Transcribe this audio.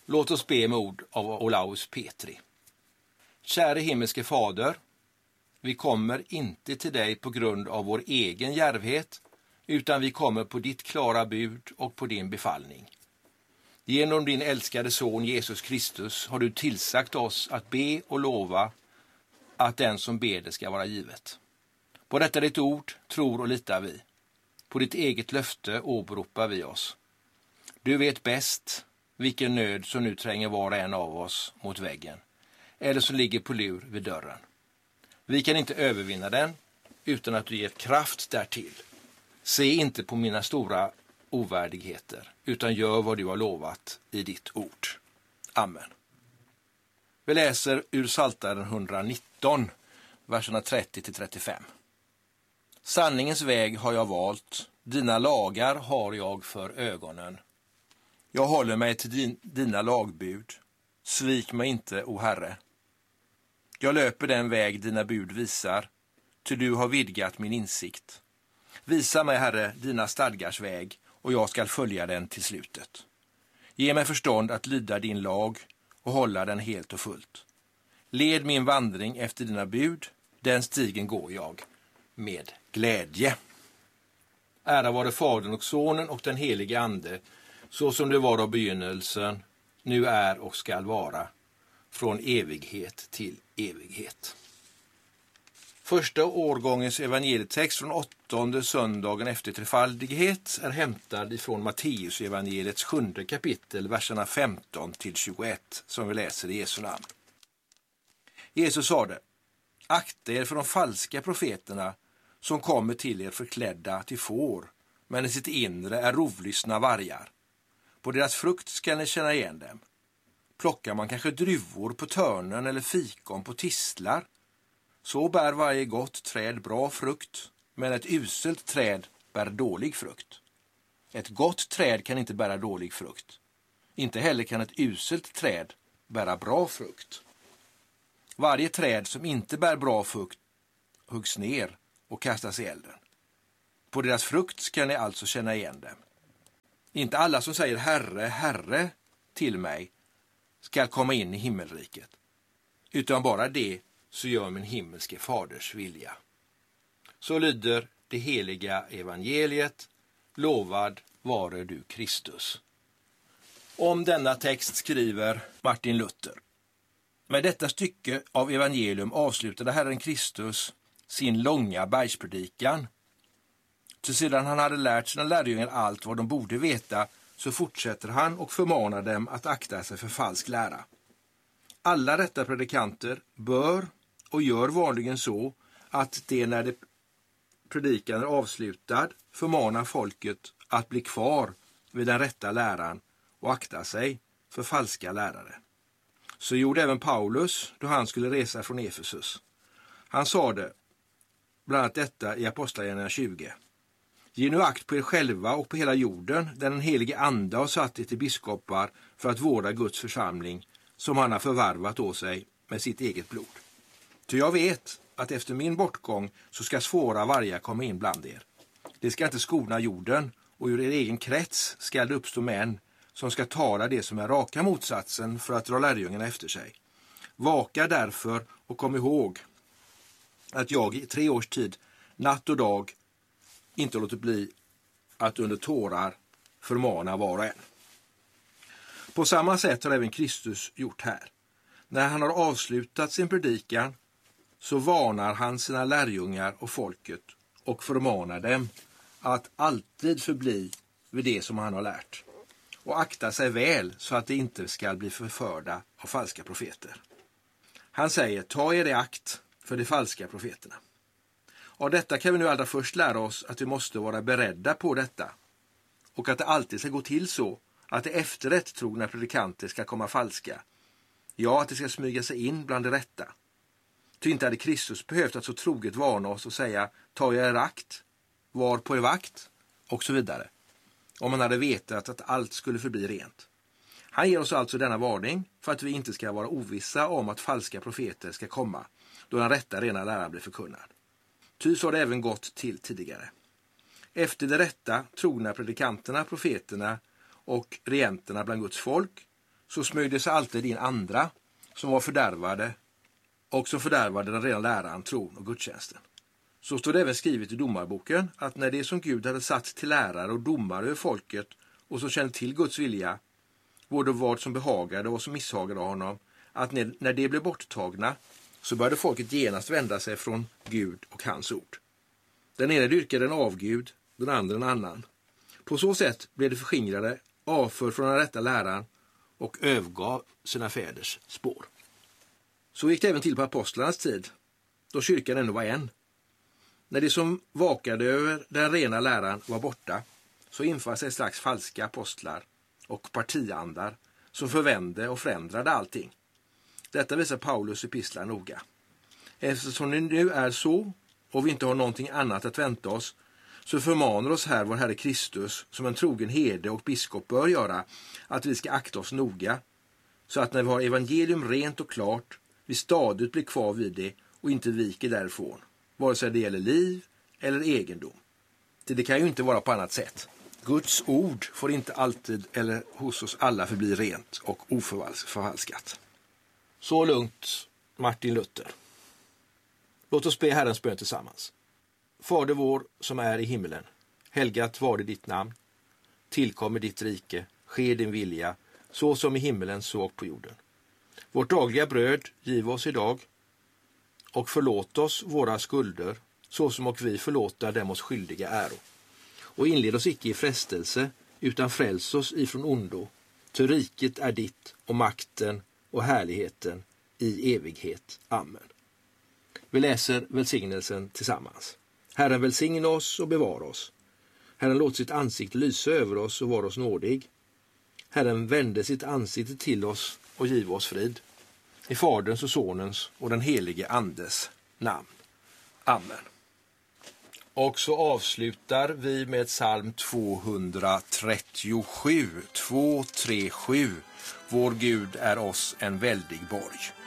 Låt oss be med ord av Olaus Petri. Käre himmelske fader, vi kommer inte till dig på grund av vår egen djärvhet, utan vi kommer på ditt klara bud och på din befallning. Genom din älskade son Jesus Kristus har du tillsagt oss att be och lova att den som ber det ska vara givet. På detta ditt ord tror och litar vi. På ditt eget löfte åberopar vi oss. Du vet bäst vilken nöd som nu tränger var och en av oss mot väggen, eller som ligger på lur vid dörren. Vi kan inte övervinna den utan att du ger kraft därtill. Se inte på mina stora ovärdigheter, utan gör vad du har lovat i ditt ord. Amen. Vi läser ur Psaltaren 119, verserna 30-35. Sanningens väg har jag valt, dina lagar har jag för ögonen. Jag håller mig till dina lagbud, svik mig inte, o Herre. Jag löper den väg dina bud visar, ty du har vidgat min insikt. Visa mig, Herre, dina stadgars väg, och jag skall följa den till slutet. Ge mig förstånd att lyda din lag och hålla den helt och fullt. Led min vandring efter dina bud, den stigen går jag med glädje. Ära vare Fadern och Sonen och den helige Ande, så som det var av begynnelsen, nu är och skall vara, från evighet till evighet. Första årgångens evangelietext från 8:e söndagen efter trefaldighet är hämtad ifrån Matteus evangeliets 7:e kapitel, verserna 15-21, som vi läser i Jesu namn. Jesus sade: akta er för de falska profeterna som kommer till er förklädda till får, men i sitt inre är rovlystna vargar. På deras frukt ska ni känna igen dem. Plockar man kanske druvor på törnen eller fikon på tistlar, så bär varje gott träd bra frukt, men ett uselt träd bär dålig frukt. Ett gott träd kan inte bära dålig frukt. Inte heller kan ett uselt träd bära bra frukt. Varje träd som inte bär bra frukt huggs ner och kastas i elden. På deras frukt ska ni alltså känna igen dem. Inte alla som säger Herre, Herre till mig ska komma in i himmelriket, utan bara det så gör min himmelske faders vilja. Så lyder det heliga evangeliet. Lovad vare du Kristus. Om denna text skriver Martin Luther: med detta stycke av evangelium avslutade Herren Kristus sin långa bergspredikan. Så sedan han hade lärt sina lärjungar allt vad de borde veta, så fortsätter han och förmanar dem att akta sig för falsk lära. Alla rätta predikanter bör och gör vanligen så att det, när predikan är avslutad, förmanar folket att bli kvar vid den rätta läran och akta sig för falska lärare. Så gjorde även Paulus då han skulle resa från Efesus. Han sade bland annat detta i Apostlagärningarna 20. Ge nu akt på er själva och på hela jorden, där den helige ande har satt er till biskopar för att vårda Guds församling, som han har förvärvat åt sig med sitt eget blod. Ty jag vet att efter min bortgång så ska svåra vargar komma in bland er. Det ska inte skona jorden, och ur er egen krets ska det uppstå män som ska tala det som är raka motsatsen för att dra lärjungarna efter sig. Vaka därför och kom ihåg att jag i 3 års tid, natt och dag, inte låter bli att under tårar förmana var och en. På samma sätt har även Kristus gjort här. När han har avslutat sin predikan så varnar han sina lärjungar och folket och förmanar dem att alltid förbli vid det som han har lärt och akta sig väl så att det inte ska bli förförda av falska profeter. Han säger: ta er i akt för de falska profeterna. Av detta kan vi nu allra först lära oss att vi måste vara beredda på detta, och att det alltid ska gå till så att det efterrätt trogna predikanter ska komma falska. Ja, att det ska smyga sig in bland det rätta. Ty inte hade Kristus behövt att så troget varna oss och säga: ta er akt, var på er vakt och så vidare, om man hade vetat att allt skulle förbli rent. Han ger oss alltså denna varning för att vi inte ska vara ovissa om att falska profeter ska komma, då den rätta rena läran blir förkunnad. Ty så har det även gått till tidigare. Efter det rätta trogna predikanterna, profeterna och regenterna bland Guds folk, så smög sig alltid in andra som var fördärvade och som fördärvade den rena läran, tron och gudstjänsten. Så står det även skrivet i domarboken att när det som Gud hade satt till lärare och domare över folket och som kände till Guds vilja, både vad som behagade och vad som misshagade honom, att när det blev borttagna så började folket genast vända sig från Gud och hans ord. Den ene dyrkade en avgud, den andra en annan. På så sätt blev det förskingrade, avför från den rätta läran och övergav sina fäders spår. Så gick det även till på apostlarnas tid, då kyrkan ändå var en. När de som vakade över den rena läran var borta, så infördes ett slags falska apostlar och partiandar som förvände och förändrade allting. Detta visar Paulus epistlar noga. Eftersom det nu är så och vi inte har någonting annat att vänta oss, så förmanar oss här vår Herre Kristus, som en trogen herde och biskop bör göra, att vi ska akta oss noga, så att när vi har evangelium rent och klart, vi stadigt blir kvar vid det och inte viker därifrån, vare sig det gäller liv eller egendom. Det kan ju inte vara på annat sätt. Guds ord får inte alltid eller hos oss alla förbli rent och oförfalskat. Så lugnt, Martin Luther. Låt oss be Herrens bön tillsammans. Fader vår som är i himmelen, helgat var det ditt namn. Tillkommer ditt rike, ske din vilja, så som i himmelen så och på jorden. Vårt dagliga bröd giv oss idag och förlåt oss våra skulder, så som och vi förlåta dem oss skyldiga äro. Och inled oss icke i frestelse, utan fräls oss ifrån ondo. Ty riket är ditt och makten och härligheten i evighet. Amen. Vi läser välsignelsen tillsammans. Herren välsigna oss och bevara oss. Herren låt sitt ansikte lysa över oss och vara oss nådig. Herren vände sitt ansikte till oss och giv oss frid. I Faderns och Sonens och den helige Andes namn. Amen. Och så avslutar vi med psalm 237. 237. Vår Gud är oss en väldig borg.